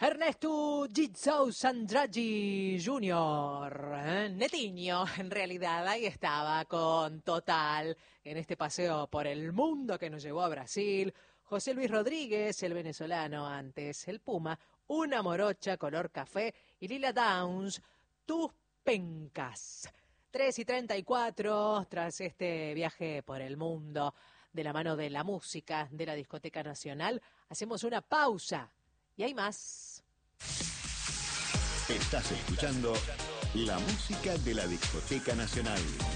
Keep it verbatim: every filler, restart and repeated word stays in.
Ernesto Jigsaw Sandragi junior ¿eh? Netiño, en realidad, ahí estaba con Total, en este paseo por el mundo que nos llevó a Brasil. José Luis Rodríguez, el venezolano, antes el Puma, Una Morocha color café y Lila Downs, Tus Pencas. tres y treinta y cuatro, tras este viaje por el mundo, de la mano de la música de la Discoteca Nacional, hacemos una pausa. Y hay más. Estás escuchando la música de la Discoteca Nacional.